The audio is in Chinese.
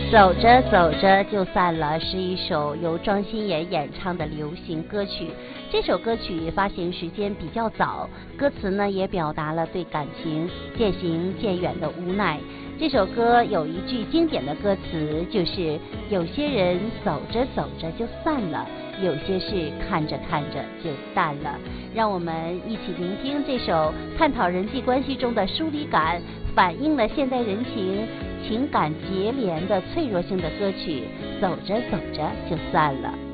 走着走着就散了是一首由庄心妍演唱的流行歌曲。这首歌曲发行时间比较早，歌词呢也表达了对感情渐行渐远的无奈。这首歌有一句经典的歌词，就是有些人走着走着就散了，有些事看着看着就淡了。让我们一起聆听这首探讨人际关系中的疏离感，反映了现代人情感结连的脆弱性的歌曲。走着走着就散了。